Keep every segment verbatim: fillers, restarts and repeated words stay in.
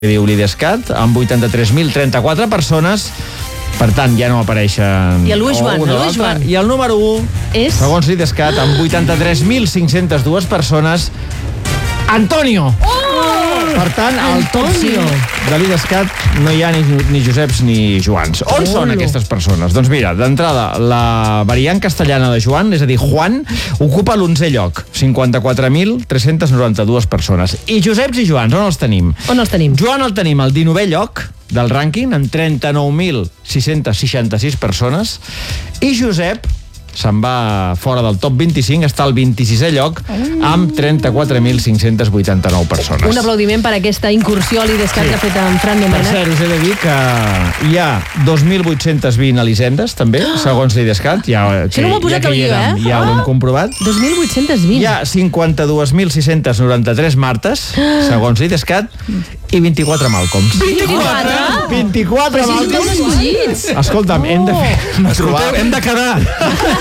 diu l'Idescat, amb vuitanta-tres mil trenta-quatre persones. Per tant, ja no apareixen... I el Luis Joan, el Luis Joan. I el número u, és... segons l'Idescat, amb vuitanta-tres mil cinc-cents dos persones, Antonio! Oh! Per tant, al top cinc de l'Idescat no hi ha ni, ni Joseps ni Joans. On oh, són no. aquestes persones? Doncs mira, d'entrada, la variant castellana de Joan, és a dir, Juan, ocupa l'onzè lloc, cinquanta-quatre mil tres-cents noranta-dues persones. I Joseps i Joans, on els tenim? On els tenim? Joan el tenim al dinovè lloc del rànquing, amb trenta-nou mil sis-cents seixanta-sis persones, i Josep se'n va fora del top vint-i-cinc, està al vint-i-sisè lloc amb trenta-quatre mil cinc-cents vuitanta-nou persones. Un aplaudiment per aquesta incursió a l'Idescat sí. que ha fet en Fran Domènech. Per cert, us he de dir que hi ha dos mil vuit-cents vint alisendes, també, segons l'Idescat. Ja, Això no m'ho ha posat el guió, eh? Ja ho hem comprovat. dos mil vuit-cents vint. Hi ha cinquanta-dos mil sis-cents noranta-tres Martes, segons l'Idescat, i vint-i-quatre Malcoms. vint-i-quatre? vint-i-quatre Malcoms. Escolta'm, hem de fer... Escolteu, hem de quedar.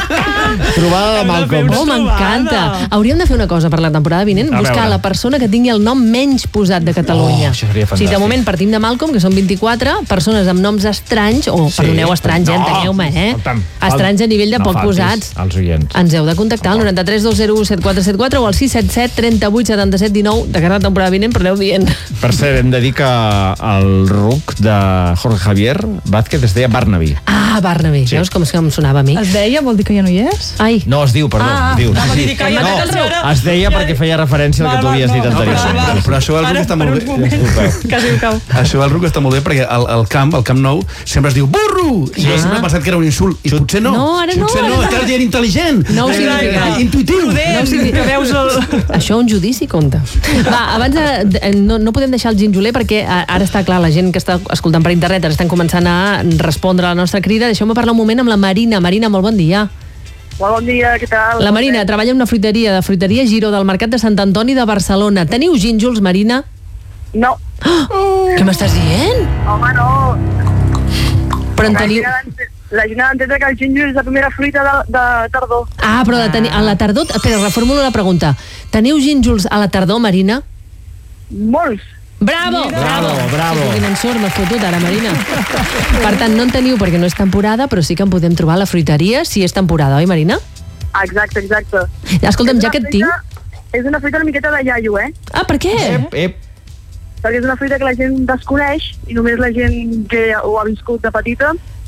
Trobada de Malcolm. Oh, m'encanta. Hauríem de fer una cosa per la temporada vinent, A buscar veure. la persona que tingui el nom menys posat de Catalunya. Oh, això seria fantàstic. O sigui, de moment partim de Malcolm, que són vint-i-quatre, persones amb noms estranys, o, Sí. perdoneu, estranys, No, eh, entengueu-me, eh? escolta'm, Estranys a nivell de no poc faltis posats. als oients. Ens heu de contactar al noranta-tres dos zero u set quatre set quatre o al sis set set trenta-vuit setanta-set dinou de cara a la temporada vinent, però aneu dient. Per cert, hem de dir que el ruc de Jorge Javier Vázquez es deia Barnaby. Ah, Barnaby, Sí. veus com, com sonava a mi? Es deia, vol dir que ja no hi és? Ai, No, es diu, perdó. Ah, es diu. anava a Sí, dir que sí. ja No, el seu- es deia perquè feia referència al que tu havies dit No, no, anteriorment. Però això del ruc està molt bé. Quasi ho cau. Això del ruc està molt bé perquè al, al camp, al Camp Nou, sempre es diu burro! I jo sempre he pensat que era un insult. I potser no. No, ara no, Potser ara no, no. estàs dient intel·ligent. No ho Eh, significa. Intuitiu. no significa que veus el... Això un judici compta. Va, abans de, de, no, no podem deixar el ginjoler perquè ara està clar, la gent que està escoltant per internet ara estan començant a respondre a la nostra crida. Deixeu-me parlar un moment amb la Marina. Marina, molt bon dia. Molt bon dia, què tal? La Marina treballa en una fruiteria, de fruiteria Giró del Mercat de Sant Antoni de Barcelona. Teniu gínjols, Marina? No, Oh, què m'estàs dient? home, no. Però en La teniu... gent ha d'ent- La gent ha d'entendre que el gínjol és la primera fruita de, de tardor. Ah, però de tenir, a la tardor... Espera, reformulo la pregunta. Teniu gínjols a la tardor, Marina? Molts. Bravo! Bravo, bravo. Sí, quin ensurt m'has fotut ara, Marina. Per tant, no en teniu perquè no és temporada, però sí que en podem trobar a la fruiteria si és temporada, oi, Marina? Exacte, exacte. Escolta'm, És ja una que et fruita- tinc... És una fruita una miqueta de iaio, eh? Ah, per què? Ep, ep. Perquè és una fruita que la gent desconeix i només la gent que ho ha viscut de petita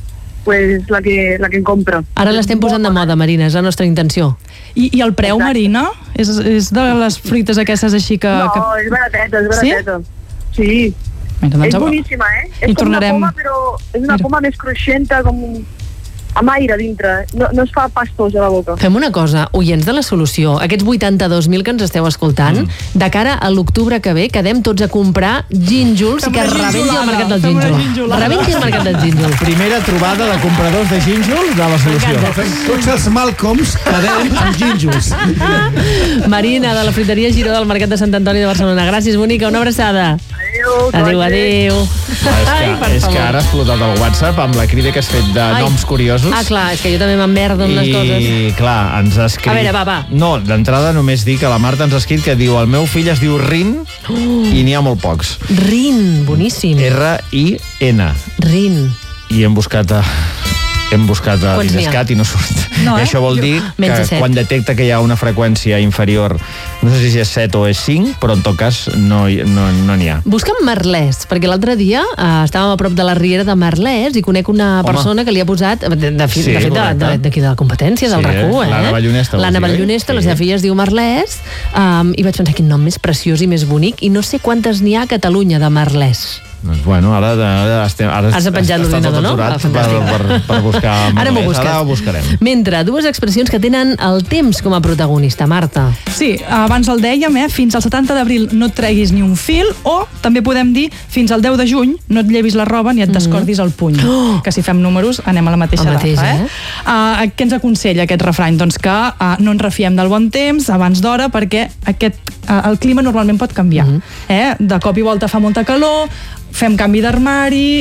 pues la que, la que en compra. Ara l'estem posant de moda, Marina, és la nostra intenció. I, i el preu, Exacte. Marina? És, és de les fruites aquestes així que... No, que... és barateta, és barateta. Sí? Vinga, doncs, És boníssima, eh? I És com tornarem- una poma, però és una Mira. poma més cruixenta, com amb aire dintre. No, no es fa pastós a la boca. Fem una cosa, oients de la solució, aquests vuitanta-dos mil que ens esteu escoltant, mm. de cara a l'octubre que ve, quedem tots a comprar gínjols i que Fem una rebenti el gínjolada, mercat del fem una gínjol. gínjolada. Rebenti el mercat del gínjol. Primera trobada de compradors de gínjols de la solució. Tots els Malcoms quedem amb gínjols. Marina, de la fruiteria Giró del Mercat de Sant Antoni de Barcelona. Gràcies, bonica, una abraçada. Adéu. que Adéu, vagi bé. adéu. Ai, és que, és que ara ha explotat el WhatsApp amb la crida que has fet de Ai. noms curiosos. Ah, clar, és que jo també m'emmerdo amb les coses. I, clar, ens ha escrit... A veure, va, va. No, d'entrada només dir que la Marta ens ha escrit que diu el meu fill es diu Rin i n'hi ha molt pocs. Rin, boníssim. R I N. Rin. I hem buscat a... hem buscat a Quants n'hi ha? l'Idescat i no surt. No, I eh? això vol dir Menys de que set. quan detecta que hi ha una freqüència inferior, no sé si és set o és cinc, però en tot cas no hi- no no n'hi ha. Busca'm Merlès, perquè l'altre dia eh, estàvem a prop de la Riera de Merlès i conec una Home. persona que li ha posat, de, de, de, Sí, de fet, de- correcte. de- d'aquí de la competència, del Sí, R A C U, eh? l'Anna Ballonesta, L'Anna vols dir, oi? Ballonesta, la Sí. seva filla es diu Merlès, um, i vaig pensar, quin nom més preciós i més bonic, i no sé quantes n'hi ha a Catalunya de Merlès. Doncs, bueno, ara, ara, estem, ara Has de penjar està l'ordinador, tot no? aturat Ah, fantàstic. per, per, per buscar Ara m'ho Merlès. busques. Ara ho buscarem. Mentre, dues expressions que tenen el temps com a protagonista, Marta. Sí, abans el dèiem, eh? Fins al setanta d'abril no et treguis ni un fil, o també podem dir fins al deu de juny no et llevis la roba ni et descordis el puny. Oh! Que si fem números anem a la mateixa El mateix, data. eh? Eh? Uh, què ens aconsella aquest refrany? Doncs que uh, no ens refiem del bon temps abans d'hora, perquè aquest, uh, el clima normalment pot canviar. Mhm. eh? De cop i volta fa molta calor, fem canvi d'armari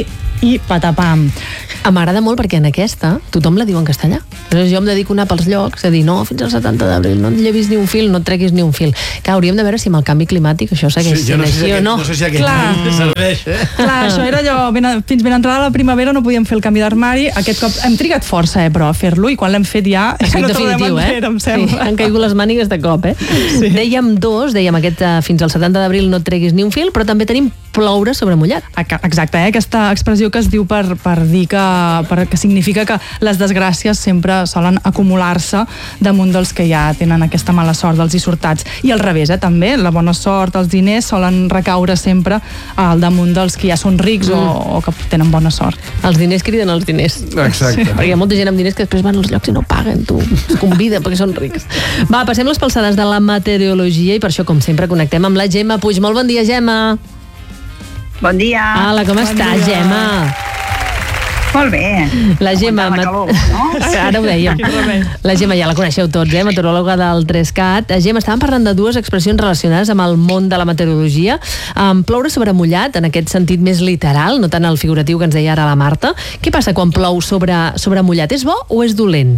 i patapam. M'agrada molt perquè en aquesta tothom la diu en castellà. Llavors jo em dedico a anar pels llocs a dir no, fins al setanta d'abril no et llevis ni un fil, no et treguis ni un fil. Que hauríem de veure si amb el canvi climàtic això segueix Sí, sent no sé si així o aquest, no. no sé si aquest Clar. serveix, eh? Clar, això era allò, ben, fins ben entrada la primavera no podíem fer el canvi d'armari, aquest cop hem trigat força, eh, però a fer-lo, i quan l'hem fet ja, Ha sigut no tornem definitiu, eh? enrere, em Sí, sembla. han caigut les mànigues de cop, eh? Sí. Dèiem dos, dèiem aquest uh, fins al setanta d'abril no et treguis ni un fil, però també tenim ploure sobre mullat. Exacte, eh? Aquesta expressió que es diu per, per dir que, per, que significa que les desgràcies sempre solen acumular-se damunt dels que ja tenen aquesta mala sort dels dissortats. I al revés, eh, també, la bona sort, els diners solen recaure sempre al damunt dels que ja són rics mm. o, o que tenen bona sort. Els diners criden els diners. Exacte. Perquè hi ha molta gent amb diners que després van als llocs i no paguen, tu. Es conviden perquè són rics. Va, passem les palçades de la meteorologia i per això, com sempre, connectem amb la Gemma Puig. Molt bon dia, Gemma. Bon dia. Hola, com Bon estàs, dia. Gemma? Molt bé. La Gemma... Aguantar la calor, no? Ara ho dèiem. La Gemma ja la coneixeu tots, eh? Meteoròloga del tres cat. Gemma, estàvem parlant de dues expressions relacionades amb el món de la meteorologia. Um, ploure sobre mullat, en aquest sentit més literal, no tant el figuratiu que ens deia ara la Marta. Què passa quan plou sobre, sobre mullat? És bo o és dolent?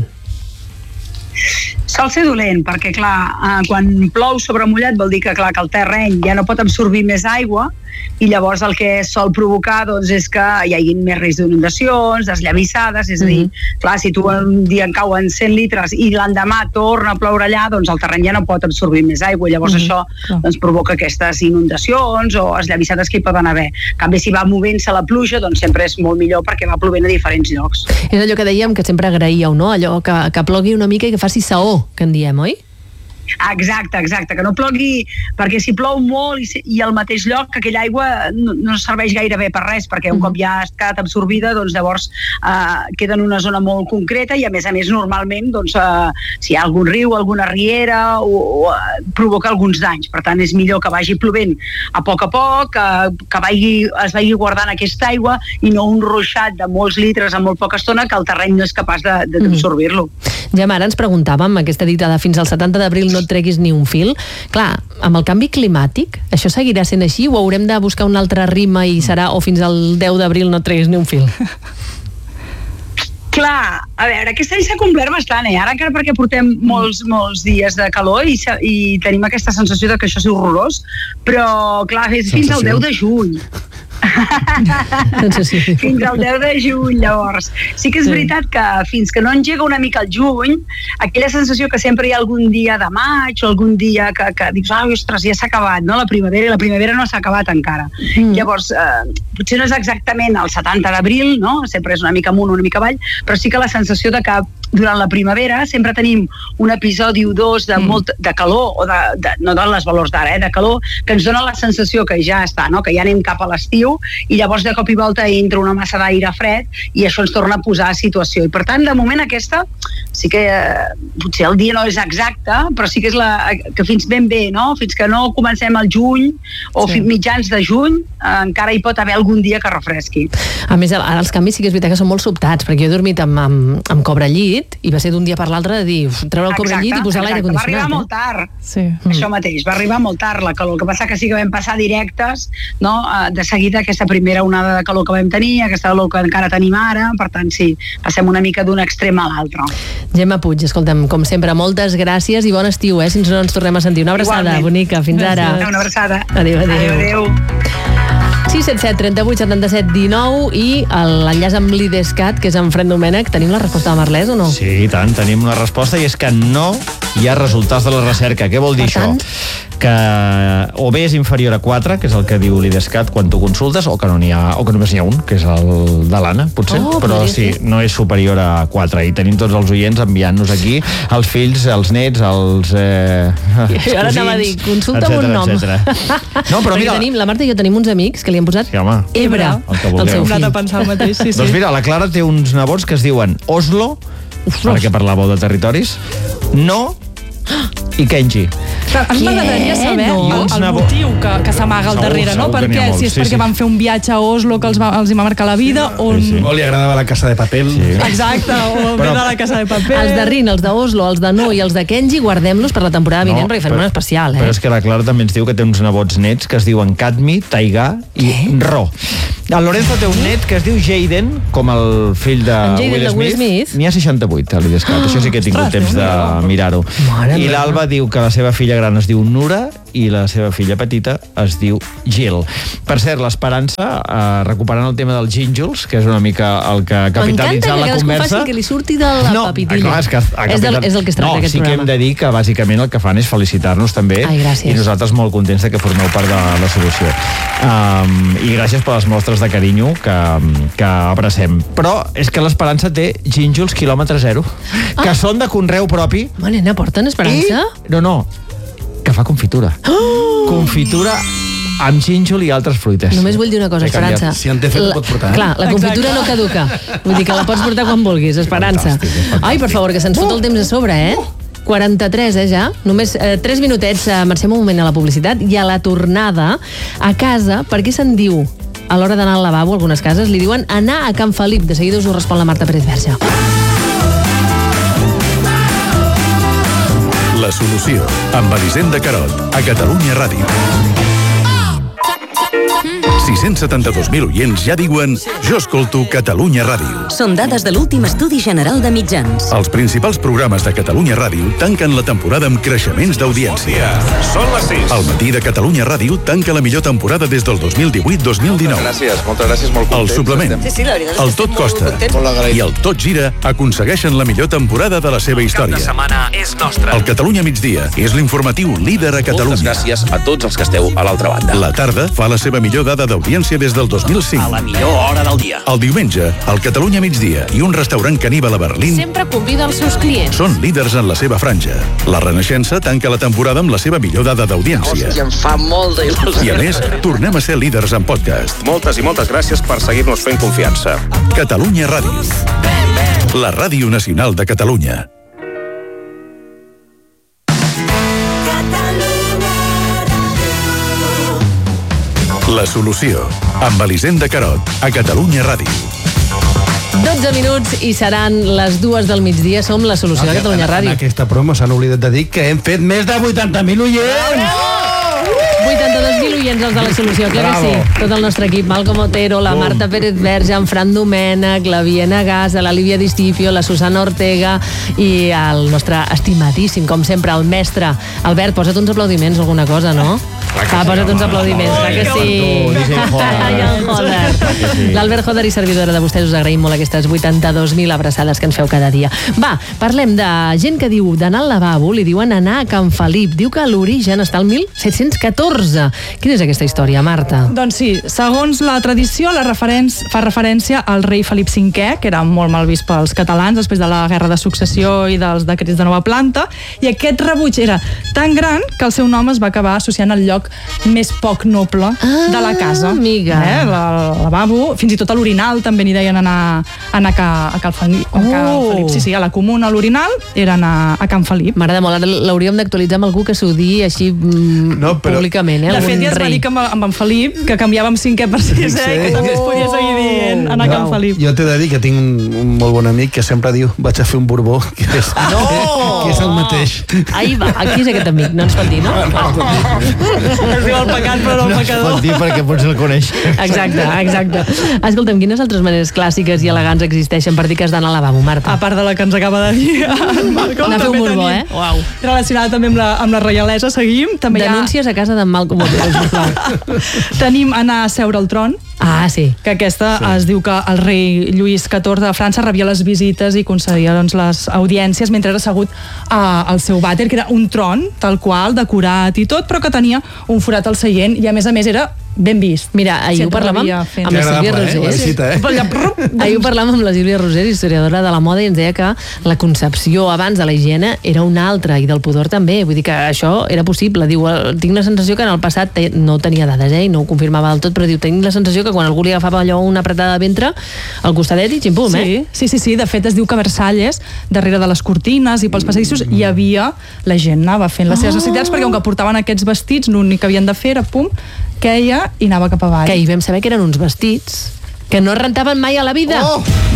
Sol ser dolent, perquè clar, eh, quan plou sobre mullat vol dir que clar que el terreny ja no pot absorbir més aigua i llavors el que sol provocar doncs, és que hi hagi més risc d'inundacions, desllavissades, és a dir, mm-hmm. clar, si tu un dia en cauen cent litres i l'endemà torna a ploure allà, doncs el terreny ja no pot absorbir més aigua, llavors mm-hmm. això doncs, provoca aquestes inundacions o esllavissades que hi poden haver. En canvi, si va movent-se la pluja, doncs sempre és molt millor perquè va plovent a diferents llocs. És allò que dèiem que sempre agraíeu, no? Allò que, que plogui una mica i que faci saó, que en diem, oi? Exacte, exacte, que no plogui, perquè si plou molt i, i al mateix lloc, aquella aigua no, no serveix gaire bé per res, perquè un cop ja ha estat absorbida, doncs llavors eh, queda en una zona molt concreta i a més a més normalment doncs, eh, si hi ha algun riu, alguna riera o, o eh, provoca alguns danys, per tant és millor que vagi plovent a poc a poc, eh, que vagi, es vagi guardant aquesta aigua i no un ruixat de molts litres en molt poca estona que el terreny no és capaç d'absorbir-lo. Ja ara ens preguntàvem, aquesta dita de fins al setanta d'abril no et treguis ni un fil. Clar, amb el canvi climàtic, això seguirà sent així o haurem de buscar una altra rima i serà o fins al deu d'abril no et treguis ni un fil? Clar, a veure, aquest any s'ha complert bastant, eh? Ara encara perquè portem molts, molts dies de calor i, i tenim aquesta sensació de que això és horrorós, però clar, és fins al deu de juny. Fins al deu de juny, llavors. Sí que és sí. veritat que fins que no engega una mica el juny, aquella sensació que sempre hi ha algun dia de maig o algun dia que, que dius, ah, ostres, ja s'ha acabat, no? La primavera, i la primavera no s'ha acabat encara. Mm. Llavors, eh, potser no és exactament el setanta d'abril, no? Sempre és una mica amunt, una mica avall, però sí que la sensació de que durant la primavera sempre tenim un episodi o dos de, mm. molt, de calor, o de, de, no de les valors d'ara, eh, de calor, que ens dona la sensació que ja està, no? Que ja anem cap a l'estiu i llavors de cop i volta entra una massa d'aire fred i això ens torna a posar a situació. I per tant, de moment aquesta, sí que eh, potser el dia no és exacte, però sí que és la, que fins ben bé, no? Fins que no comencem al juny o sí. mitjans de juny, eh, encara hi pot haver algun dia que refresqui. A més, ara els canvis sí que és veritat que són molt sobtats, perquè jo he dormit amb, amb, amb cobrellit i va ser d'un dia per l'altre de dir, treure el cobrellit i posar l'aire condicionat. Va arribar eh? molt tard. Sí. Això mateix, va arribar molt tard la calor. El que passa que sí que vam passar directes, no? De seguida aquesta primera onada de calor que vam tenir, aquesta calor que encara tenim ara, per tant sí, passem una mica d'un extrem a l'altre. Gemma Puig, escolta'm, com sempre, moltes gràcies i bon estiu, eh, si no ens tornem a sentir. Una abraçada Igualment. bonica, fins ara. Una abraçada. Adéu, adéu. Adéu, adéu. sis set set, trenta-vuit, setanta-set, dinou i l'enllaç amb l'Idescat, que és en Fred Domènech. Tenim la resposta de Merlès o no? Sí, i tant, tenim una resposta i és que no hi ha resultats de la recerca. Què vol dir Per això? tant? Que o bé és inferior a quatre, que és el que diu l'Idescat quan tu consultes, o que no n'hi ha, o que només n'hi ha un, que és el de l'Anna, potser, Oh, però podria sí, ser. no és superior a quatre. I tenim tots els oients enviant-nos aquí els fills, els nets, els eh, els I ara anava a dir, consulta amb un nom. etcètera. No, però Perquè mira... tenim, la Marta i jo tenim uns amics que li han posat Sí, home. Ebre, El que al vulgueu. seu Hem anat fill. a pensar el mateix, sí, sí. Doncs mira, la Clara té uns nebots que es diuen Oslo, ara que parlàveu de territoris, No i Kenji. Clar, a mi Què? m'agradaria saber No. el, el Nabo- motiu que, que s'amaga al Segur, darrere, no? segur que n'hi ha Perquè molts, si és sí, perquè sí. van fer un viatge a Oslo que els, va, els hi va marcar la vida, o... Sí, sí. O li agradava la casa de paper. Sí. Exacte, o Però- ve de la casa de paper. Els de Rin, els d'Oslo, els de No i els de Kenji, guardem-los per la temporada vinent, perquè farem un especial, eh? Però és que la Clara també ens diu que té uns nebots nets que es diuen Cadmi, Taigà i Què? Ro. El Lorenzo té un net que es diu Jaden, com el fill de Jaden Will de Will Smith. Smith. N'hi ha seixanta-vuit a l'Idescat, això sí que he tingut Ostres, temps de mirar-ho. Mare I meva. l'Alba diu que la seva filla gran es diu Nura i la seva filla petita es diu Jill. Per cert, l'Esperança, eh, recuperant el tema dels gínjols, que és una mica el que ha capitalitzat la M'encanta que cadascú conversa... faci que li surti de la no, papitilla. clar, és, que ha és, del, capitalitzat- és el que es tracta no, aquest sí que programa. hem de dir que bàsicament el que fan és felicitar-nos també. Ai, gràcies. I nosaltres molt contents de que formeu part de la solució. Um, I gràcies per les mostres de carinyo que, que abracem. Però és que l'Esperança té gínjols quilòmetre zero, que Ah. són de conreu propi. Home, nena, porten esperança? I, no, no, que fa confitura. Oh! Confitura amb gínjol i altres fruites. Només vull dir una cosa, He canviat. Esperança. Si en té fet, La- la pot portar, eh? Clar, la confitura no caduca. Vull dir que la pots portar quan vulguis, Esperança. Fantàstic, és fantàstic. Ai, per favor, que se'ns fot el temps a sobre, eh? quaranta-tres, eh, ja? Només eh, tres minutets, eh, marxem un moment a la publicitat i a la tornada a casa, per què se'n diu a l'hora d'anar al lavabo, algunes cases, li diuen anar a Can Felip. De seguida us ho respon la Marta Pérez Verge. La solució, amb Elisenda Carot, a Catalunya Ràdio. sis-cents setanta-dos mil oients ja diuen jo escolto Catalunya Ràdio. Són dades de l'últim estudi general de mitjans. Els principals programes de Catalunya Ràdio tanquen la temporada amb creixements d'audiència. Són les sis. El matí de Catalunya Ràdio tanca la millor temporada des del dos mil divuit dos mil dinou. Gràcies, moltes gràcies, molt El contents. suplement, Sí, sí, la veritat és el que tot estic molt costa contents. Molt agraït. i el tot gira aconsegueixen la millor temporada de la seva història. setmana és nostre. El Catalunya migdia és l'informatiu líder a Moltes Catalunya. gràcies a tots els que esteu a l'altra banda. La tarda fa la seva millor dada d'audiència des del dos mil cinc. A la millor hora del dia. El diumenge, el Catalunya migdia i un restaurant caníbal a Berlín Sempre convida els seus clients. són líders en la seva franja. La Renaixença tanca la temporada amb la seva millor dada d'audiència. em fa molta il·lusió. I a més, tornem a ser líders en podcast. Moltes i moltes gràcies per seguir-nos fent confiança. Catalunya Ràdio. La Ràdio Nacional de Catalunya. La solució, amb Elisenda Carot, a Catalunya Ràdio. dotze minuts i seran les dues del migdia. Som la solució de Catalunya En Ràdio. aquesta promo s'han oblidat de dir que hem fet més de vuitanta mil oients! vuitanta-dos mil oients els de la solució, clar que sí. Tot el nostre equip, Malcom Otero, la Marta Pérez Verge, en Fran Domènech, la Viena Gasa, la Lívia Distifio, la Susana Ortega i el nostre estimadíssim, com sempre, el mestre. Albert, posa't uns aplaudiments o alguna cosa, no? Ah, posa't uns aplaudiments, clar que sí. I el Joder. L'Albert Joder i servidora de vostès, us agraïm molt aquestes vuitanta-dos mil abraçades que ens feu cada dia. Va, parlem de gent que diu d'anar al lavabo, li diuen anar a Can Felip. Diu que l'origen està al mil set-cents catorze. Quina és aquesta història, Marta? Doncs sí, segons la tradició, la referència, fa referència al rei Felip cinquè, que era molt mal vist pels catalans després de la Guerra de Successió i dels decrets de nova planta, i aquest rebuig era tan gran que el seu nom es va acabar associant al lloc més poc noble Ah, de la casa. amiga. Eh? La- El lavabo, fins i tot a l'orinal també n'hi deien anar, anar a, Ca, a Cal Felip. A Cal Oh. Felip. Sí, sí, a la comuna, a l'orinal, era anar a Can Felip. M'agrada molt, ara l'hauríem d'actualitzar amb algú que s'ho digui així mm, No, però- públicament, eh? De Algun fet, ja es va rei. dir que amb, amb en Felip, que canviàvem cinquè per sisè, Sí. que també es podia seguir dient anar a Can Felip. Jo t'he de dir que tinc un, un molt bon amic que sempre diu vaig a fer un borbó, que és, No! que és el mateix. Ahí va, aquí és aquest amic, no ens pot dir, no? Es diu el pecat, però no el No es pecador. pot dir perquè potser el coneix. Exacte, exacte. Escolta'm, quines altres maneres clàssiques i elegants existeixen per dir que has d'anar al lavabo, Marta? A part de la que ens acaba de dir en Malcom, Anar a fer un també borbó, tenim- eh? Uau. Relacionada també amb la, amb la reialesa, seguim. També Denúncies a casa d'en Malcom Otero, sisplau. hi ha, tenim anar a seure al tron, Ah, sí. que aquesta sí. Es diu que el rei Lluís catorze de França rebia les visites i concedia doncs, les audiències mentre era assegut uh, al seu vàter, que era un tron, tal qual, decorat i tot, però que tenia un forat al seient i a més a més era ben vist. Mira, ahir Si ho et parlàvem rebia fent- amb la Que Sílvia agradable, eh? La Rosés. cita, eh? Però allà, prup, Ahir ho parlàvem amb la Sílvia Rosés, historiadora de la moda, i ens deia que la concepció abans de la higiene era una altra, i del pudor també. Vull dir que això era possible. Diu, eh, tinc la sensació que en el passat te- no tenia dades, eh, i no ho confirmava del tot, però diu, tinc la sensació que quan algú li agafava allò una apretada de ventre, al costadet i ximpum, eh? Sí, sí, sí, sí, de fet es diu que a Versalles, darrere de les cortines i pels passadissos, hi havia, la gent anava fent les seves Oh. necessitats, perquè com que portaven aquests vestits, l'únic que havien de fer era, pum, queia i anava cap avall. Que ahir vam saber que eren uns vestits que no es rentaven mai a la vida. Oh!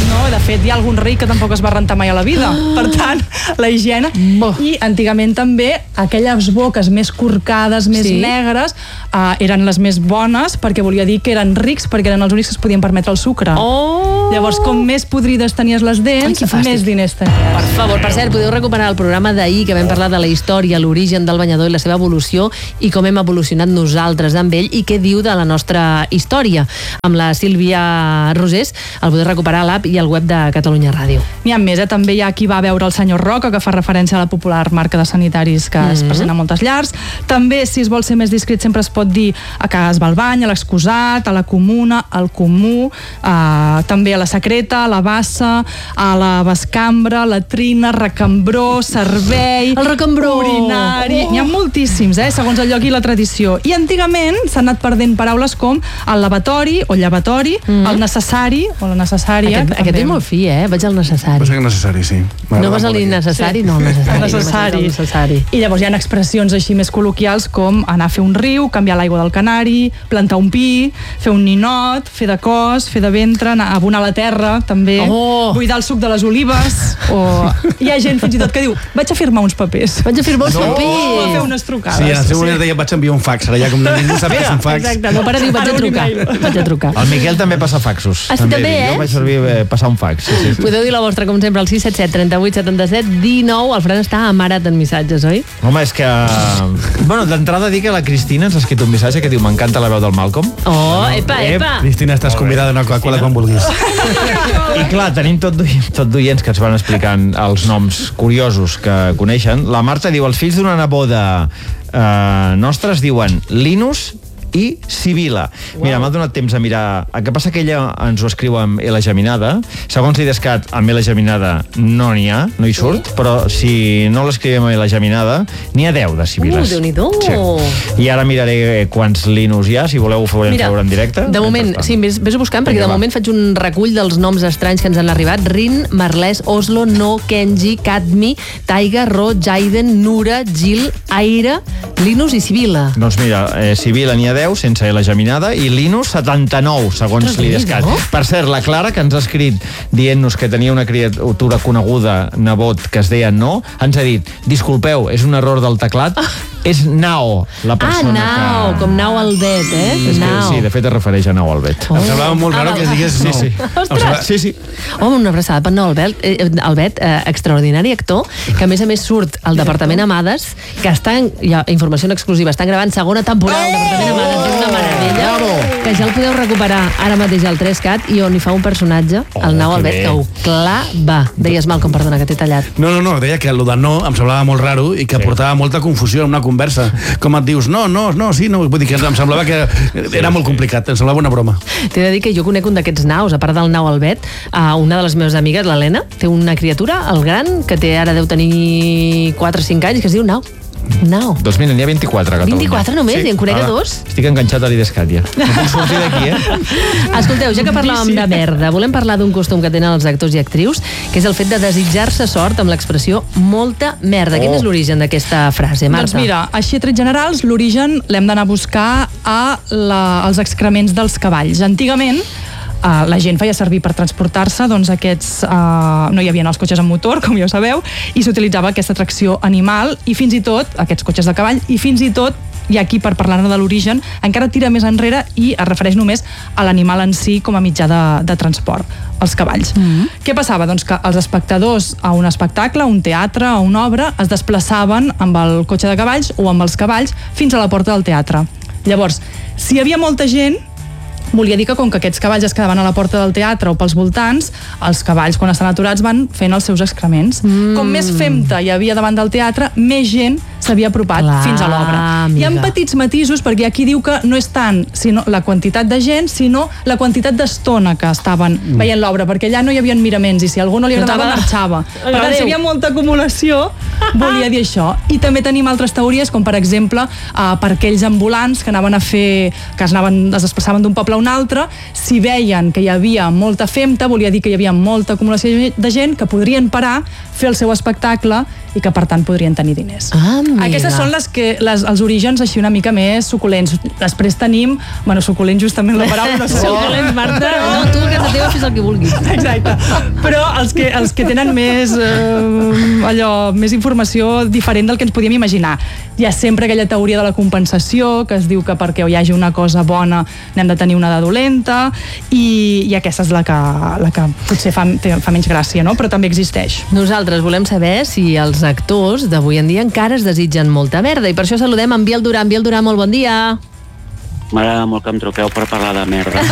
no? De fet, hi ha algun rei que tampoc es va rentar mai a la vida. Per tant, la higiene. I antigament també aquelles boques més corcades, més Sí. negres, uh, eren les més bones perquè volia dir que eren rics, perquè eren els únics que es podien permetre el sucre. Oh! Llavors, com més podrides tenies les dents, Ai, que fàstic. més diners tenies. Per favor, per cert, podeu recuperar el programa d'ahir que vam parlar de la història, l'origen del banyador i la seva evolució i com hem evolucionat nosaltres amb ell i què diu de la nostra història. Amb la Sílvia Rosés el podeu recuperar a l'app i al web de Catalunya Ràdio. N'hi ha més, eh? També hi ha qui va veure el senyor Roca, que fa referència a la popular marca de sanitaris que mm-hmm. es presenta a moltes llars. També, si es vol ser més discret, sempre es pot dir a que es va al bany, a l'excusat, a la comuna, al comú, eh, també a la secreta, a la bassa, a la bascambra, latrina, recambró, servei, El recambró! urinari... Oh! N'hi ha moltíssims, eh? Segons el lloc i la tradició. I antigament s'han anat perdent paraules com el lavatori o llevatori, mm-hmm. el necessari o la necessària. Aquest, aquest és molt fi, eh? Vaig al necessari. Pues que necessari, sí. No vas a l'innecessari? Sí. No, el necessari. El necessari. El necessari. I llavors hi ha expressions així més col·loquials com anar a fer un riu, canviar l'aigua del canari, plantar un pi, fer un ninot, fer de cos, fer de ventre, anar a abonar la terra, també, Oh! buidar el suc de les olives, o hi ha gent fins i tot que diu vaig a firmar uns papers. Vaig a firmar uns O a papers. fer unes trucades. Sí, en el seu moment deia, vaig enviar un fax, ara ja com ningú sap què és un fax. Exacte, no, pare diu, vaig a Ara un trucar. email. Vaig a trucar. El Miquel també passa faxos. Ah, sí, també, dic. eh? Jo vaig servir eh, passar un fax. Sí, sí, sí. Podeu dir la vostra, com sempre, al sis set set, trenta-vuit, setanta-set, dinou. El Fran està amarat en missatges, oi? Home, és que... Bueno, d'entrada dir que la Cristina ens ha escrit un missatge que diu m'encanta la veu del Malcolm. Oh, epa, epa. Cristina, estàs convidada a una Coca-Cola quan vulguis. I clar, tenim tot, d'oients- tot d'oients que ens van explicant els noms curiosos que coneixen. La Marta diu, els fills d'una neboda eh, nostra es diuen Linus i Sibila. Wow. Mira, m'ha donat temps a mirar. El que passa que ella ens ho escriu amb L geminada. Segons l'Idescat, amb L geminada no n'hi ha, no hi surt, però si no l'escrivim amb L geminada, n'hi ha deu de Sibiles. Uh, Déu-n'hi-do. Sí. I ara miraré quants Linus hi ha, si voleu ho farem Mira, veure en directe. de moment, sí, vés, vés-ho buscant, perquè Vinga, de va. moment faig un recull dels noms estranys que ens han arribat. Rin, Marlès, Oslo, No, Kenji, Cadmi, Taiga, Ro, Jaiden, Nura, Gil, Aire, Linus i Sibila. Doncs mira, eh, Sibila n'hi ha deu, sense L geminada, i Linus setanta-nou, segons Ostres, l'Idescat. no? Per cert, la Clara, que ens ha escrit dient-nos que tenia una criatura coneguda, nebot, que es deia No, ens ha dit, disculpeu, és un error del teclat, és Nao, la Ah, persona Nau, que... com Nau Albet, eh? És que, Nau. sí, de fet es refereix a Nau Albet. Em semblava molt raro que es digués Sí, no. sí. Ostres! Sí, sí. Home, una abraçada per Nau Albet, eh, Albet eh, extraordinari actor, que a més a més surt al Departament Amades, que estan, hi ha informació en exclusiva, estan gravant segona temporada al Departament Amades, és una meravella, Bravo! que ja el podeu recuperar ara mateix al tres cat i on hi fa un personatge, Oh, el Nau que Albet, bé. que ho clava. Deies mal, com perdona, que t'he tallat. No, no, no, deia que el de no em semblava molt raro i que sí. portava molta confusió en una conversa. Com et dius, no, no, no, sí, no. Vull dir que em semblava que era molt complicat, em semblava una broma. T'he de dir que jo conec un d'aquests naus, a part del Nau Albet, a una de les meves amigues, l'Helena, té una criatura, el gran, que té ara deu tenir quatre o cinc anys, que es diu Nau. Nau. Doncs mira, n'hi ha vint-i-quatre a Catalunya. vint-i-quatre només? I en conec a ara dos? Estic enganxat a l'Idescat, ja. No puc sortir d'aquí, eh? Escolteu, ja que parlàvem de merda, volem parlar d'un costum que tenen els actors i actrius, que és el fet de desitjar-se sort amb l'expressió molta merda. Oh. Quin és l'origen d'aquesta frase, Marta? Doncs mira, així a trets generals, l'origen l'hem d'anar a buscar a la, als excrements dels cavalls. Antigament, Uh, la gent feia servir per transportar-se doncs aquests, uh, no hi havia els cotxes amb motor, com ja ho sabeu, i s'utilitzava aquesta tracció animal i fins i tot, aquests cotxes de cavall, i fins i tot i aquí, per parlar-ne de l'origen, encara tira més enrere i es refereix només a l'animal en si com a mitjà de, de transport, els cavalls. Mm-hmm. Què passava? Doncs que els espectadors a un espectacle, a un teatre, a una obra, es desplaçaven amb el cotxe de cavalls o amb els cavalls fins a la porta del teatre. Llavors, si hi havia molta gent, volia dir que com que aquests cavalls es quedaven a la porta del teatre o pels voltants, els cavalls quan estan aturats van fent els seus excrements. Mm. Com més femta hi havia davant del teatre, més gent s'havia apropat Clar, fins a l'obra. Hi ha amiga. petits matisos, perquè aquí diu que no és tant sinó la quantitat de gent, sinó la quantitat d'estona que estaven mm. veient l'obra, perquè allà no hi havia miraments i si a algú no li agradava, Notava- marxava. Per tant, Adéu. si hi havia molta acumulació, volia dir això. I també tenim altres teories, com per exemple eh, per aquells ambulants que anaven a fer, que es, anaven, es desplaçaven d'un poble a un altre, si veien que hi havia molta femta, volia dir que hi havia molta acumulació de gent que podrien parar, fer el seu espectacle i que per tant podrien tenir diners. Ah, mira. Aquestes són les que, les, els orígens així una mica més suculents. Després tenim, bueno, suculents justament la paraula no sé. Suculents, Marta, no, tu a casa teva fes el que vulguis. Exacte. Però els que, els que tenen més eh, allò, més informació diferent del que ens podíem imaginar. Hi ha sempre aquella teoria de la compensació, que es diu que perquè hi hagi una cosa bona n'hem de tenir una de dolenta, i, i aquesta és la que, la que potser fa, fa menys gràcia, no? Però també existeix. Nosaltres volem saber si els actors d'avui en dia encara es desitgen molta merda, i per això saludem en Biel Duran. Biel Duran, molt bon dia. M'agrada molt que em truqueu per parlar de merda.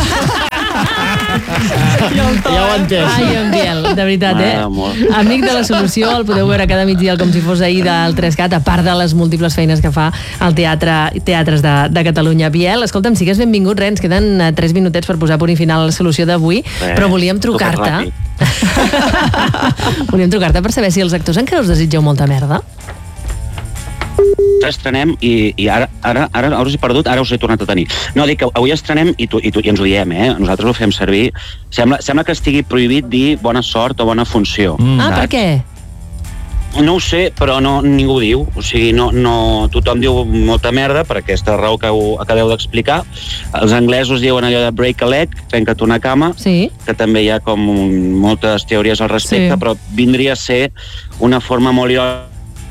Ja ho entès. Ai, en Biel, de veritat, eh? Amic de la solució, el podeu veure cada migdia com si fos ahir del tres cat, a part de les múltiples feines que fa al teatre, teatres de, de Catalunya. Biel, escolta'm, sigues benvingut, res, ens queden tres minutets per posar punt i final a la solució d'avui, eh, però volíem trucar-te. volíem trucar-te per saber si els actors encara us desitgeu molta merda. Estrenem i, i ara, ara, ara us he perdut, ara us he tornat a tenir. No, dic que avui estrenem i, tu, i, tu, i ens ho diem, eh? Nosaltres ho fem servir. Sembla, sembla que estigui prohibit dir bona sort o bona funció. Mm. Ah, per què? No ho sé, però no, ningú ho diu. O sigui, no, no, tothom diu molta merda per aquesta raó que ho acabeu d'explicar. Els anglesos diuen allò de break a leg, trenca't una cama, sí. que també hi ha com moltes teories al respecte, sí. Però vindria a ser una forma molt irònica.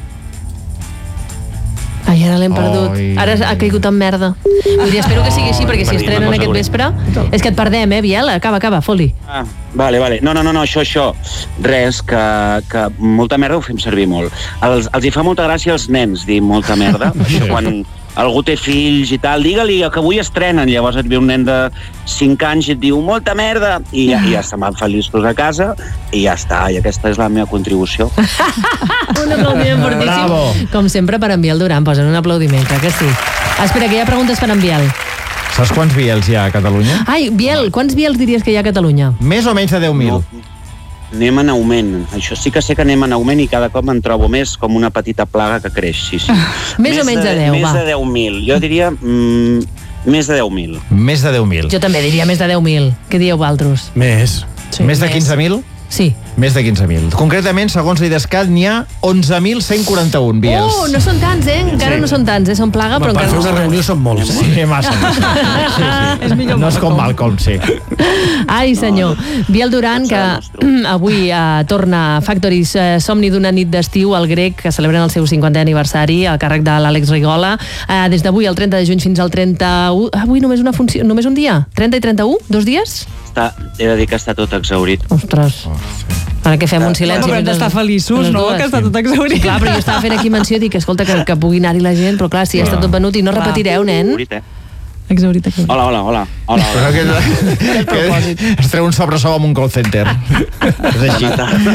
Ai, ara l'hem perdut. Oi. Ara ha caigut en merda. Vull dir, espero que sigui així, perquè si estrenen aquest vespre... És que et perdem, eh, Biel? Acaba, acaba, fot-li. Ah, vale, vale. No, no, no, no, això, això. Res, que, que molta merda ho fem servir molt. Els, els hi fa molta gràcia als nens dir molta merda. Quan algú té fills i tal, digue-li que avui estrenen. Llavors et ve un nen de cinc anys i et diu molta merda, i ja, i ja se'n van feliços a casa, i ja està. I aquesta és la meva contribució. Un aplaudiment fortíssim. Com sempre, per en Biel Duran. Posen un aplaudiment, clar que sí. Espera, que hi ha preguntes per en Biel. Saps quants Biels hi ha a Catalunya? Ai, Biel, quants Biels diries que hi ha a Catalunya? Més o menys de deu mil. No. Anem en augment. Això sí que sé que anem en augment i cada cop en trobo més, com una petita plaga que creix. Sí, sí. més, més o menys de deu, més va. Més de deu mil. Jo diria mm, més de deu mil. Més de deu mil. Jo també diria més de deu mil. Què dieu vosaltres? Més. Sí, més de quinze mil? Sí. Més de quinze mil. Concretament, segons l'Idescat, n'hi ha onze mil cent quaranta-un Biels. Oh, no són tants, eh? Encara sí. no són tants, eh? Són plaga, però per encara fer no una reunió són molts. Sí, sí massa. massa. Sí, sí. És millor no és com Malcolm, sí. Ai, senyor. Biel Duran, que avui eh, torna a Factories, eh, somni d'una nit d'estiu al Grec, que celebren el seu cinquantè aniversari, al càrrec de l'Àlex Rigola. Eh, des d'avui, el trenta de juny, fins al trenta-u... Avui només una funció, només un dia? trenta i trenta-u? Dos dies? Està, he de dir que està tot exhaurit. Ostres. Oh, sí. Ara que fem un silenci. Però hem d'estar feliços, no? Que està tot exhaurit. Sí, clar, però jo estava fent aquí menció i dic, escolta, que, que pugui anar-hi la gent, però clar, si ja està tot venut i no repetireu, nen. Exhaurit, exhaurit. Hola, hola, hola. hola, hola. Que, que es treu un sobresou amb un call center. És així.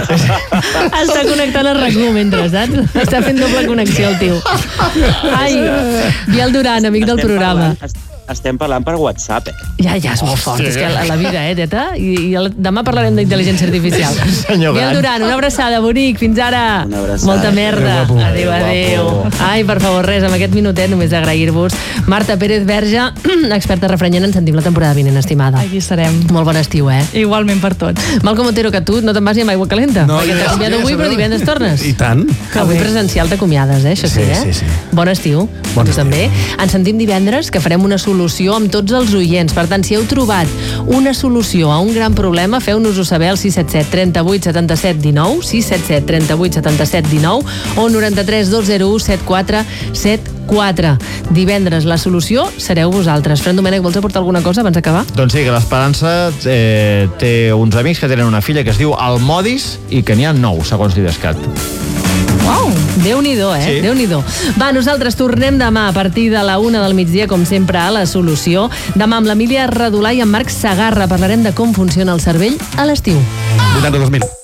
Està connectant el RAC u mentre, saps? Està fent doble connexió el tio. Ai, Biel Duran, amic del programa. Estem parlant per WhatsApp, eh? Ja, ja, és molt fort. És que la, la vida, eh, teta? I, i el, demà parlarem d'intel·ligència artificial. Senyor Biel Duran, una abraçada, bonic. Fins ara. Una abraçada. Molta merda. Adéu, adéu. Ai, per favor, res, amb aquest minutet només d'agrair-vos. Marta Pérez Verge, experta refrenyent, ens sentim la temporada vinent, estimada. Aquí serem. Molt bon estiu, eh? Igualment per tots. Malcom Otero, que tu no te'n vas ni amb aigua calenta. No, perquè t'acomiado avui, però divendres tornes. I tant. Avui presencial t'acomiades, eh? Això sí, eh? Sí, sí. Bon estiu. Bon tu estiu. també. Ens sentim divendres, que farem una solució amb tots els oients. Per tant, si heu trobat una solució a un gran problema, feu-nos-ho saber al sis set set, trenta-vuit, setanta-set, dinou, sis set set, trenta-vuit, setanta-set, dinou o noranta-tres, dos zero u, setanta quatre setanta quatre. Divendres la solució sereu vosaltres. Fran Domènech, vols aportar alguna cosa abans d'acabar? Doncs sí, que l'Esperança eh, té uns amics que tenen una filla que es diu Almodis i que n'hi ha nou, segons l'Idescat. Uau, Déu-n'hi-do, eh? Sí. Déu-n'hi-do. Va, nosaltres tornem demà a partir de la una del migdia, com sempre, a la solució. Demà amb l'Emília Redolà i en Marc Segarra parlarem de com funciona el cervell a l'estiu. vuitanta-dos mil.